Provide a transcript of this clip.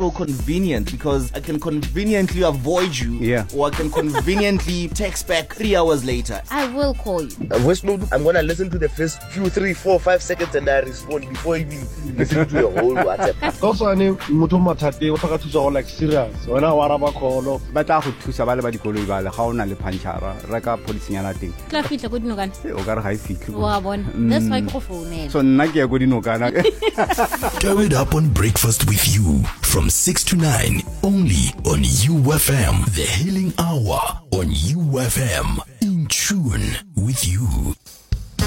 so convenient because I can conveniently avoid you, or I can conveniently text back 3 hours later. I will call you. Voice note, I'm gonna listen to the first few 3, 4, 5 seconds and I respond before even listening to your whole WhatsApp. Also, I motho mathate o tlhoka thusa go like serious. Wena wa raba call ba tla go thusa ba le ba dikoloi ba le ga ona le panchara reka polisinyana teng Tla fitla go dinokana. o ka re ga e fitlhe Wa bona. That's why ke go founela. so nna ke ya go dinokana Throw it up on breakfast with you from 6 to 9 only on UFM. The Healing Hour on UFM. In tune with you.